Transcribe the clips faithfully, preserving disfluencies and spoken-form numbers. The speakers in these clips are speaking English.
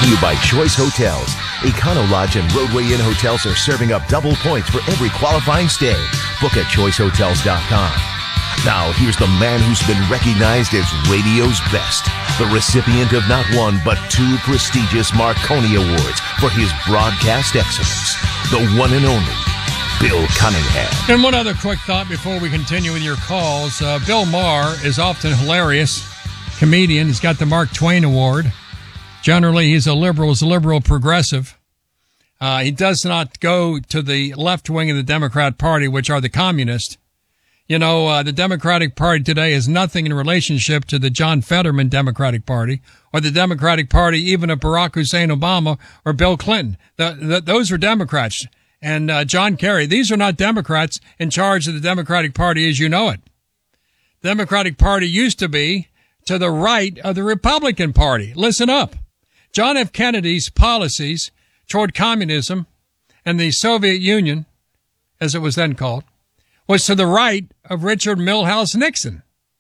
to you by Choice Hotels. Econo Lodge and Roadway Inn hotels are serving up double points for every qualifying stay. Book at choice hotels dot com. Now, here's the man who's been recognized as radio's best, the recipient of not one, but two prestigious Marconi Awards for his broadcast excellence, the one and only Bill Cunningham. And one other quick thought before we continue with your calls. Uh, Bill Maher is often hilarious comedian. He's got the Mark Twain Award. Generally, he's a liberal, he's a liberal progressive. Uh, he does not go to the left wing of the Democrat Party, which are the communists. You know, uh, the Democratic Party today is nothing in relationship to the John Fetterman Democratic Party or the Democratic Party even of Barack Hussein Obama or Bill Clinton. The, the, those are Democrats. And uh, John Kerry, these are not Democrats in charge of the Democratic Party as you know it. The Democratic Party used to be to the right of the Republican Party. Listen up. John F. Kennedy's policies toward communism and the Soviet Union, as it was then called, was to the right of Richard Milhouse Nixon.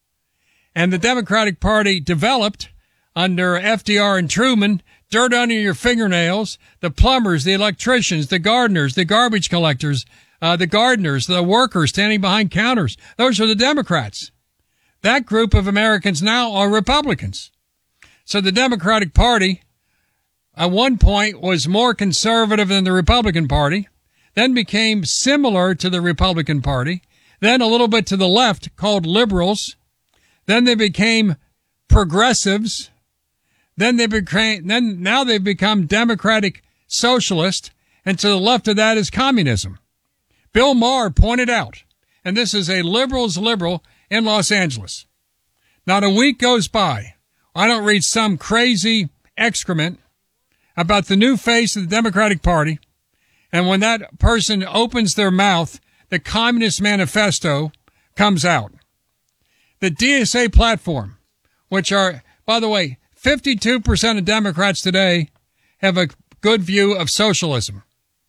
And the Democratic Party developed under F D R and Truman, dirt under your fingernails, the plumbers, the electricians, the gardeners, the garbage collectors, uh, the gardeners, the workers standing behind counters. Those are the Democrats. That group of Americans now are Republicans. So the Democratic Party at one point was more conservative than the Republican Party, then became similar to the Republican Party, then a little bit to the left called liberals, then they became progressives, then they became, then now they've become democratic socialist, and to the left of that is communism. Bill Maher pointed out, and this is a liberal's liberal in Los Angeles. Not a week goes by, I don't read some crazy excrement about the new face of the Democratic Party. And when that person opens their mouth, the Communist Manifesto comes out. The D S A platform, which are, by the way, fifty-two percent of Democrats today have a good view of socialism.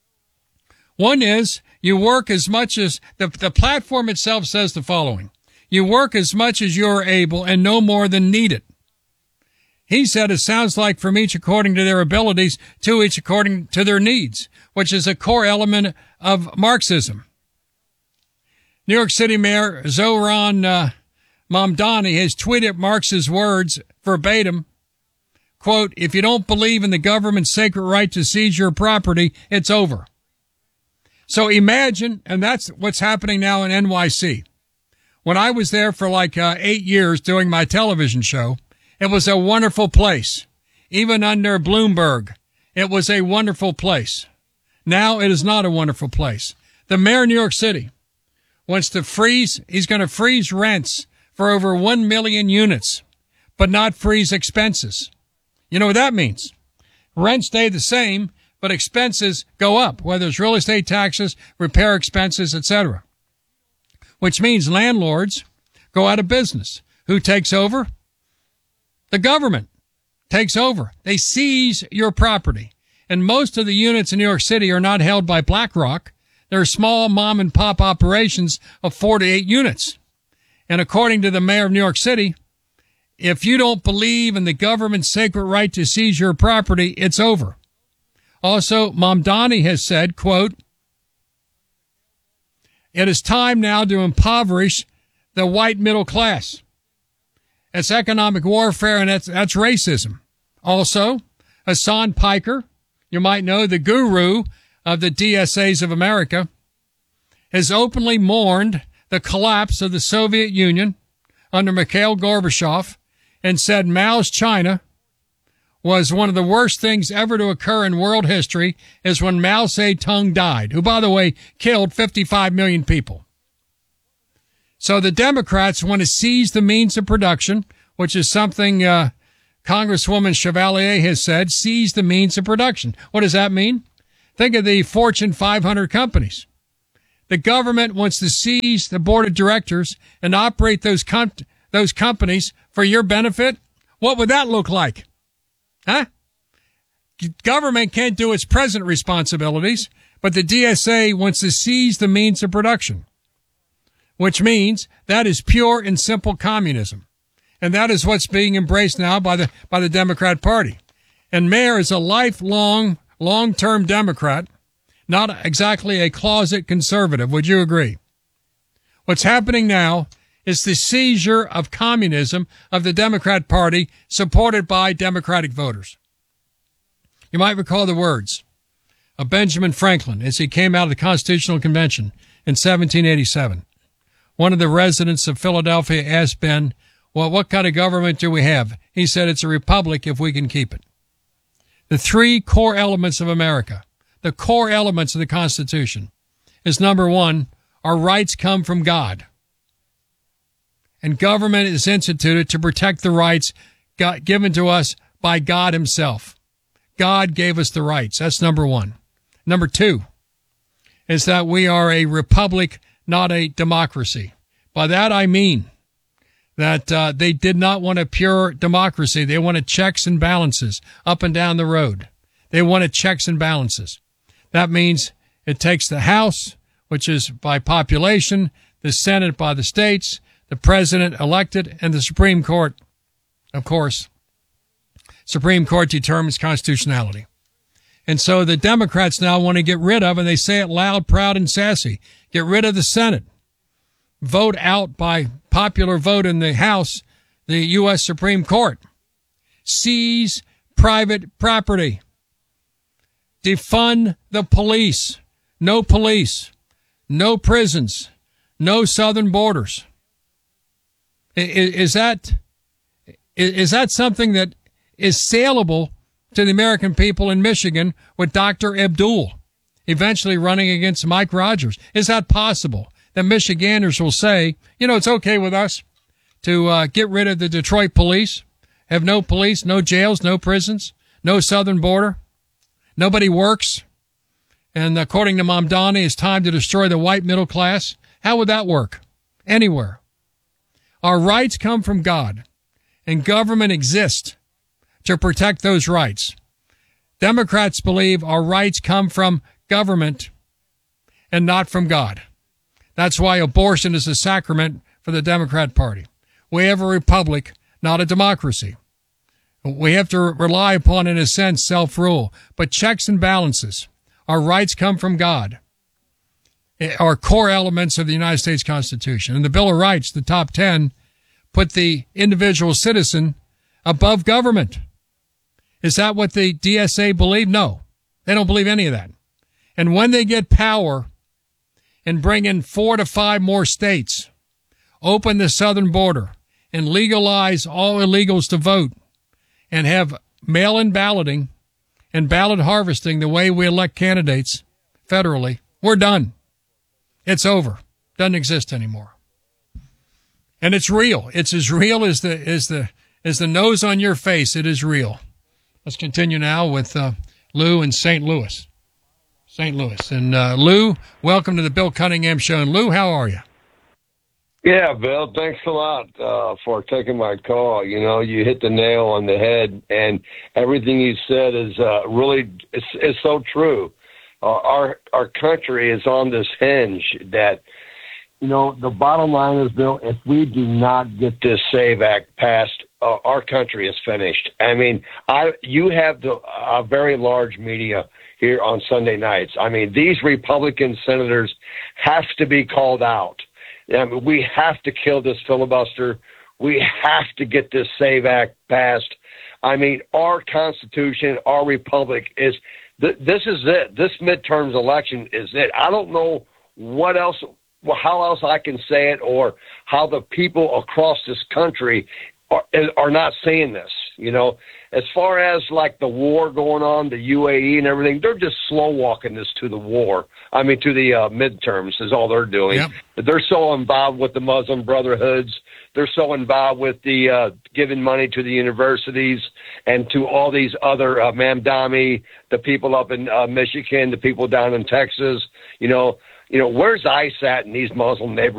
One is you work as much as, the, the platform itself says the following. You work as much as you're able and no more than needed. He said it sounds like from each according to their abilities, to each according to their needs, which is a core element of Marxism. New York City Mayor Zoran uh, Mamdani has tweeted Marx's words verbatim, quote, if you don't believe in the government's sacred right to seize your property, it's over. So imagine, and that's what's happening now in N Y C. When I was there for like uh, eight years doing my television show, it was a wonderful place. Even under Bloomberg, it was a wonderful place. Now it is not a wonderful place. The mayor of New York City wants to freeze, he's going to freeze rents for over one million units, but not freeze expenses. You know what that means? Rents stay the same, but expenses go up, whether it's real estate taxes, repair expenses, et cetera. Which means landlords go out of business. Who takes over? The government takes over. They seize your property. And most of the units in New York City are not held by BlackRock. They're small mom and pop operations of four to eight units. And according to the mayor of New York City, if you don't believe in the government's sacred right to seize your property, it's over. Also, Mamdani has said, quote, it is time now to impoverish the white middle class. It's economic warfare, and that's, that's racism. Also, Hassan Piker, you might know the guru of the D S As of America, has openly mourned the collapse of the Soviet Union under Mikhail Gorbachev and said Mao's China was one of the worst things ever to occur in world history is when Mao Zedong died, who, by the way, killed fifty-five million people. So the Democrats want to seize the means of production, which is something uh, Congresswoman Chevalier has said, seize the means of production. What does that mean? Think of the Fortune five hundred companies. The government wants to seize the board of directors and operate those com- those companies for your benefit. What would that look like? Huh? Government can't do its present responsibilities, but the D S A wants to seize the means of production, which means that is pure and simple communism. And that is what's being embraced now by the by the Democrat Party. And Mayor is a lifelong, long-term Democrat, not exactly a closet conservative. Would you agree? What's happening now is the seizure of communism of the Democrat Party, supported by Democratic voters. You might recall the words of Benjamin Franklin as he came out of the Constitutional Convention in seventeen eighty-seven. One of the residents of Philadelphia asked Ben, well, what kind of government do we have? He said, it's a republic if we can keep it. The three core elements of America, the core elements of the Constitution, is number one, our rights come from God. And government is instituted to protect the rights got given to us by God himself. God gave us the rights. That's number one. Number two is that we are a republic, not a democracy. By that I mean that uh, they did not want a pure democracy. They wanted checks and balances up and down the road. They wanted checks and balances. That means it takes the House, which is by population, the Senate by the states, the president elected, and the Supreme Court, of course. Supreme Court determines constitutionality. And so the Democrats now want to get rid of, and they say it loud, proud, and sassy, get rid of the Senate. Vote out by popular vote in the House, the U S Supreme Court. Seize private property. Defund the police. No police. No prisons. No southern borders. Is, is that, is that something that is saleable to the American people in Michigan with Doctor Abdul eventually running against Mike Rogers? Is that possible? That Michiganders will say, you know, it's okay with us to uh, get rid of the Detroit police, have no police, no jails, no prisons, no southern border. Nobody works. And according to Mamdani, it's time to destroy the white middle class. How would that work? Anywhere. Our rights come from God, and government exists to protect those rights. Democrats believe our rights come from government and not from God. That's why abortion is a sacrament for the Democrat Party. We have a republic, not a democracy. We have to rely upon, in a sense, self-rule. But checks and balances. Our rights come from God. Are core elements of the United States Constitution. And the Bill of Rights, the top ten, put the individual citizen above government. Is that what the D S A believe? No. They don't believe any of that. And when they get power and bring in four to five more states, open the southern border, and legalize all illegals to vote, and have mail-in balloting and ballot harvesting the way we elect candidates federally, we're done. It's over. Doesn't exist anymore. And it's real. It's as real as the as the as the nose on your face. It is real. Let's continue now with uh, Lou in Saint Louis. Saint Louis. And uh, Lou, welcome to the Bill Cunningham Show. And Lou, how are you? Yeah, Bill, thanks a lot uh, for taking my call. You know, you hit the nail on the head, and everything you said is uh, really is, is so true. Uh, our our country is on this hinge that, you know, the bottom line is, Bill, if we do not get this SAVE Act passed, uh, our country is finished. I mean, I you have the a very large media here on Sunday nights. I mean, these Republican senators have to be called out. I mean, we have to kill this filibuster. We have to get this SAVE Act passed. I mean, our Constitution, our republic is th- this is it. This midterms election is it. I don't know what else, how else I can say it, or how the people across this country are, are not seeing this. You know, as far as like the war going on, the U A E and everything, they're just slow walking this to the war. I mean, to the uh, midterms is all they're doing. Yep. They're so involved with the Muslim brotherhoods. They're so involved with the uh, giving money to the universities and to all these other uh, Mamdani, the people up in uh, Michigan, the people down in Texas. You know, you know, where's ICE at in these Muslim neighborhoods?